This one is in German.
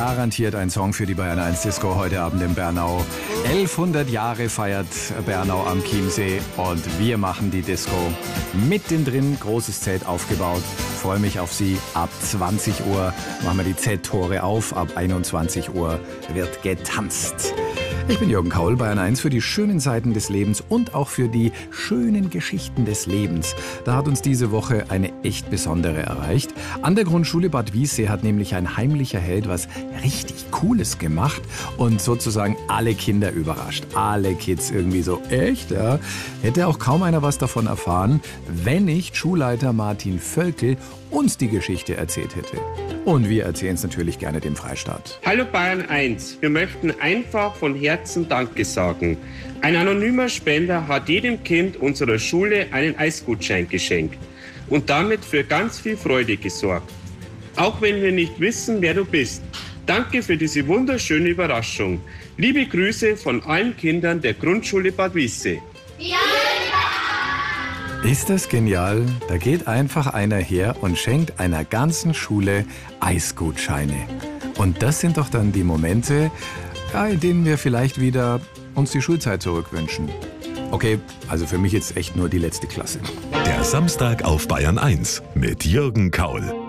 Garantiert ein Song für die Bayern 1 Disco heute Abend in Bernau. 1100 Jahre feiert Bernau am Chiemsee und wir machen die Disco. Mittendrin großes Zelt aufgebaut. Freue mich auf Sie. Ab 20 Uhr machen wir die Zelttore auf. Ab 21 Uhr wird getanzt. Ich bin Jürgen Kaul, Bayern 1 für die schönen Seiten des Lebens und auch für die schönen Geschichten des Lebens. Da hat uns diese Woche eine echt besondere erreicht. An der Grundschule Bad Wiessee hat nämlich ein heimlicher Held was richtig Cooles gemacht und sozusagen alle Kinder überrascht. Alle Kids irgendwie so, echt? Ja? Hätte auch kaum einer was davon erfahren, wenn nicht Schulleiter Martin Völkel uns die Geschichte erzählt hätte. Und wir erzählen es natürlich gerne dem Freistaat. Hallo Bayern 1, wir möchten einfach von Herzen Danke sagen. Ein anonymer Spender hat jedem Kind unserer Schule einen Eisgutschein geschenkt und damit für ganz viel Freude gesorgt. Auch wenn wir nicht wissen, wer du bist. Danke für diese wunderschöne Überraschung. Liebe Grüße von allen Kindern der Grundschule Bad Wiessee. Ja! Ist das genial? Da geht einfach einer her und schenkt einer ganzen Schule Eisgutscheine. Und das sind doch dann die Momente, ja, in denen wir vielleicht wieder uns die Schulzeit zurückwünschen. Okay, also für mich jetzt echt nur die letzte Klasse. Der Samstag auf Bayern 1 mit Jürgen Kaul.